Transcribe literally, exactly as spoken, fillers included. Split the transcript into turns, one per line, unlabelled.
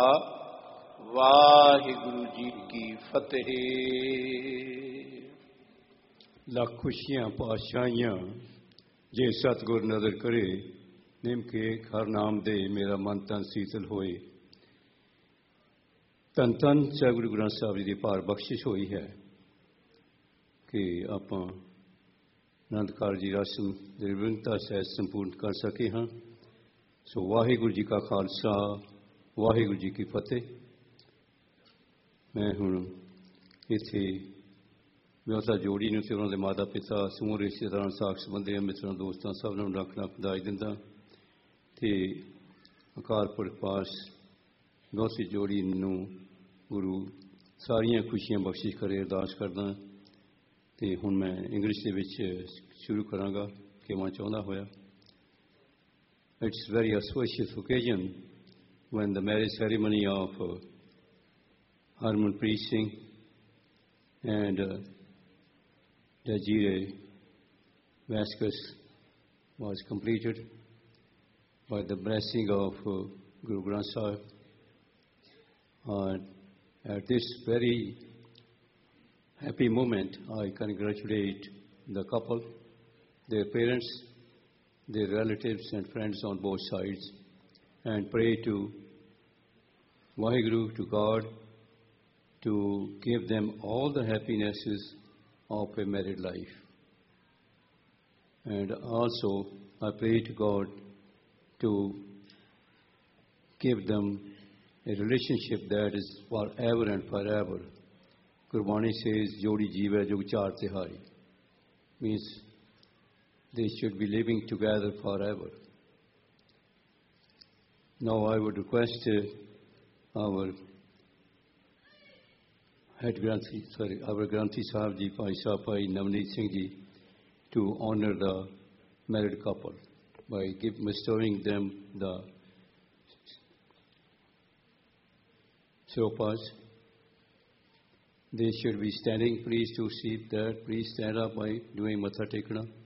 ਵਾਹਿਗੁਰੂ ਜੀ ਕੀ ਫਤਿਹ।
ਲੱਖ ਖੁਸ਼ੀਆਂ ਪਾਤਸ਼ਾਹੀਆਂ ਜੇ ਸਤਿਗੁਰ ਨਜ਼ਰ ਕਰੇ, ਨਿਮ ਕੇ ਹਰ ਨਾਮ ਦੇ ਮੇਰਾ ਮਨ ਤਨ ਸੀਤਲ ਹੋਏ। ਧੰਨ ਧੰਨ ਸ੍ਰੀ ਗੁਰੂ ਗ੍ਰੰਥ ਸਾਹਿਬ ਜੀ ਦੀ ਭਾਰ ਬਖਸ਼ਿਸ਼ ਹੋਈ ਹੈ ਕਿ ਆਪਾਂ ਆਨੰਦ ਕਾਰਜੀ ਰਸਮ ਨਿਰਵਿਘਨਤਾ ਸਹਿਤ ਸੰਪੂਰਨ ਕਰ ਸਕੇ ਹਾਂ। ਸੋ ਵਾਹਿਗੁਰੂ ਜੀ ਕਾ ਖਾਲਸਾ, ਵਾਹਿਗੁਰੂ ਜੀ ਕੀ ਫਤਿਹ। ਮੈਂ ਹੁਣ ਇੱਥੇ ਵਿਆਹੁਤਾ ਜੋੜੀ ਨੂੰ ਅਤੇ ਉਹਨਾਂ ਦੇ ਮਾਤਾ ਪਿਤਾ, ਸਮੂਹ ਰਿਸ਼ਤੇਦਾਰਾਂ, ਸਾਕ ਸੰਬੰਧੀਆਂ, ਮਿੱਤਰਾਂ, ਦੋਸਤਾਂ ਸਭ ਨੂੰ ਲੱਖ ਲੱਖ ਵਧਾਈ ਦਿੰਦਾ ਅਤੇ ਅਕਾਲ ਪੁਰਖ ਪਾਸ ਵਿਆਹੁਤੀ ਜੋੜੀ ਨੂੰ ਗੁਰੂ ਸਾਰੀਆਂ ਖੁਸ਼ੀਆਂ ਬਖਸ਼ਿਸ਼ ਕਰੇ, ਅਰਦਾਸ ਕਰਦਾ। ਅਤੇ ਹੁਣ ਮੈਂ ਇੰਗਲਿਸ਼ ਦੇ ਵਿੱਚ ਸ਼ੁਰੂ ਕਰਾਂਗਾ ਕਿ ਮੈਂ ਚਾਹੁੰਦਾ ਹੋਇਆ। It's a very auspicious occasion when the marriage ceremony of uh, Harmanpreet Singh and uh, Jagire Vasquez was completed by the blessing of uh, Guru Granth Sahib. Uh, at this very happy moment, I congratulate the couple, their parents, their relatives and friends on both sides, and pray to Vaheguru, to God, to give them all the happinesses of a married life. And also, I pray to God to give them a relationship that is forever and forever. Gurbani says, Jodi Jeeva Jug Char Tihari, means they should be living together forever. Now I would request uh, our head Granthi, sorry, our Granthi Sahib Ji, Bhai Sahib Bhai Navneet Singh Ji, to honor the married couple by give, bestowing them the Siropas. They should be standing. Please to see that. Please stand up by doing Matha Tekana.